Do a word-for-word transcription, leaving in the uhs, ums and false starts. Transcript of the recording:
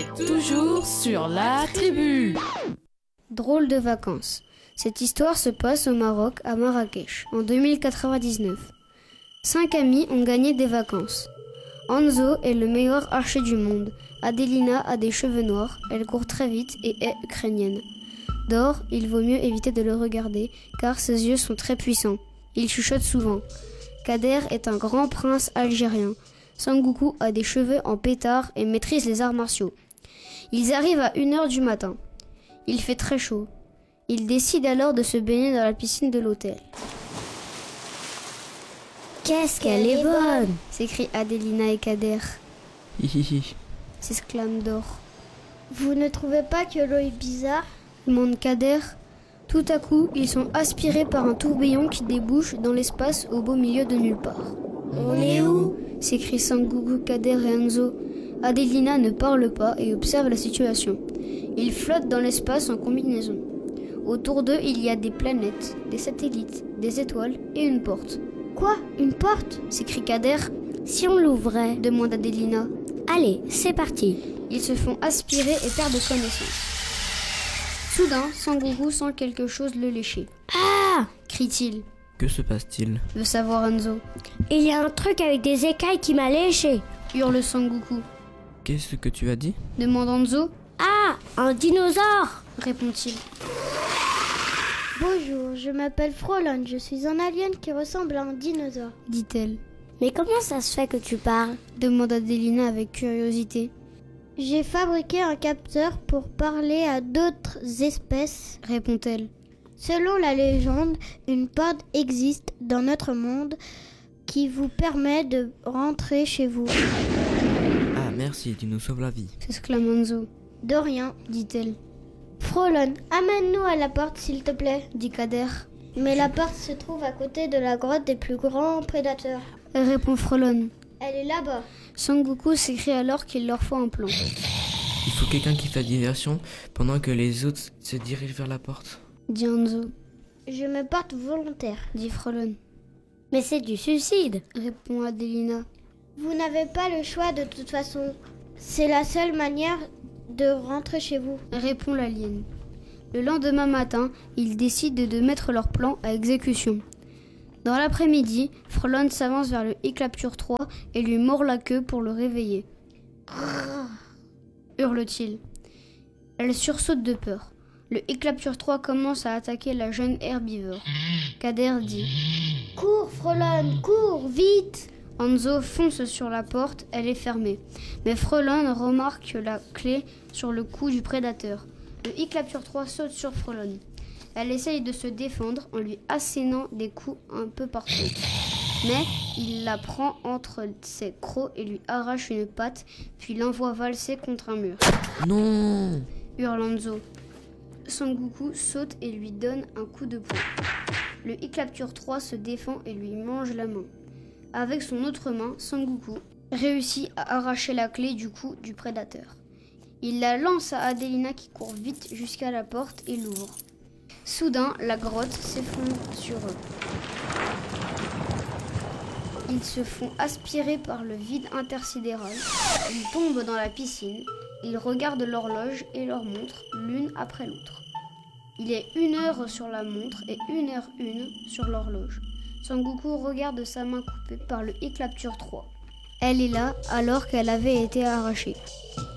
toujours sur la tribu. Drôle de vacances. Cette histoire se passe au Maroc, à Marrakech, en deux mille quatre-vingt-dix-neuf. Cinq amis ont gagné des vacances. Enzo est le meilleur archer du monde. Adelina a des cheveux noirs, elle court très vite et est ukrainienne. Dor, il vaut mieux éviter de le regarder, car ses yeux sont très puissants. Il chuchote souvent. Kader est un grand prince algérien. Sangoku a des cheveux en pétard et maîtrise les arts martiaux. Ils arrivent à une heure du matin. Il fait très chaud. Ils décident alors de se baigner dans la piscine de l'hôtel. « Qu'est-ce qu'elle est bonne !» s'écrient Adelina et Kader. Hihihi, s'exclame Dor. Vous ne trouvez pas que l'eau est bizarre ? Demande Kader. Tout à coup, ils sont aspirés par un tourbillon qui débouche dans l'espace au beau milieu de nulle part. On est où ? S'écrient Sangoku, Kader et Enzo. Adelina ne parle pas et observe la situation. Ils flottent dans l'espace en combinaison. Autour d'eux, il y a des planètes, des satellites, des étoiles et une porte. Quoi ? Une porte ? S'écrie Kader. Si on l'ouvrait ? Demande Adelina. Allez, c'est parti. Ils se font aspirer et perdent connaissance. Soudain, Sangoku sent quelque chose le lécher. Ah ! Crie-t-il. que se passe-t-il ? Veut savoir Enzo. Il y a un truc avec des écailles qui m'a léché. Hurle Sangoku. Qu'est-ce que tu as dit ? Demande Enzo. Ah ! Un dinosaure ! Répond-il. Bonjour, je m'appelle Frolon, je suis un alien qui ressemble à un dinosaure. Dit-elle. Mais comment ça se fait que tu parles ? Demande Adelina avec curiosité. J'ai fabriqué un capteur pour parler à d'autres espèces, Répond-elle. Selon la légende, une porte existe dans notre monde qui vous permet de rentrer chez vous. Ah, merci, tu nous sauves la vie. S'exclame Enzo. De rien, Dit-elle. Frolon, amène-nous à la porte s'il te plaît. Dit Kader. Mais la porte se trouve à côté de la grotte des plus grands prédateurs. Répond Frolon. Elle est là-bas. Sangoku s'écrie alors qu'il leur faut un plan. Il faut quelqu'un qui fasse diversion pendant que les autres se dirigent vers la porte. Dit Enzo. Je me porte volontaire. Dit Frolon. Mais c'est du suicide. Répond Adelina. Vous n'avez pas le choix de toute façon. C'est la seule manière de rentrer chez vous. Répond l'alien. Le lendemain matin, ils décident de mettre leur plan à exécution. Dans l'après-midi, Frolon s'avance vers le Iclapture trois et lui mord la queue pour le réveiller. Hurle-t-il. Elle sursaute de peur. Le Iclapture trois commence à attaquer la jeune herbivore. Kader dit « Cours, Frolon, cours, vite !» Enzo fonce sur la porte, elle est fermée. Mais Frolon remarque la clé sur le cou du prédateur. Le Iclapture trois saute sur Frolon. Elle essaye de se défendre en lui assénant des coups un peu partout. Mais il la prend entre ses crocs et lui arrache une patte, puis l'envoie valser contre un mur. Non ! Hurle Enzo. Sangoku saute et lui donne un coup de poing. Le Iclapture trois se défend et lui mange la main. Avec son autre main, Sangoku réussit à arracher la clé du cou du prédateur. Il la lance à Adelina qui court vite jusqu'à la porte et l'ouvre. Soudain, la grotte s'effondre sur eux. Ils se font aspirer par le vide intersidéral. Ils tombent dans la piscine. Ils regardent l'horloge et leur montre, l'une après l'autre. Il est une heure sur la montre et une heure une sur l'horloge. Sangoku regarde sa main coupée par le Iclapture trois. Elle est là alors qu'elle avait été arrachée.